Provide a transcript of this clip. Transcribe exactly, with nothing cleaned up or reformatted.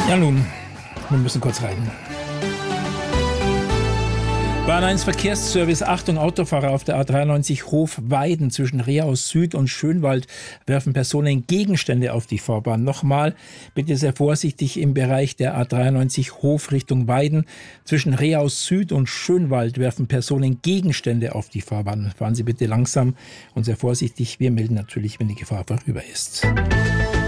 Ja nun, wir müssen kurz rein. Bahn eins Verkehrsservice, Achtung, Autofahrer auf der A dreiundneunzig Hofweiden zwischen Rehaus Süd und Schönwald werfen Personen Gegenstände auf die Fahrbahn. Nochmal, bitte sehr vorsichtig im Bereich der A dreiundneunzig Hof Richtung Weiden. Zwischen Rehaus Süd und Schönwald werfen Personen Gegenstände auf die Fahrbahn. Fahren Sie bitte langsam und sehr vorsichtig. Wir melden natürlich, wenn die Gefahr vorüber ist.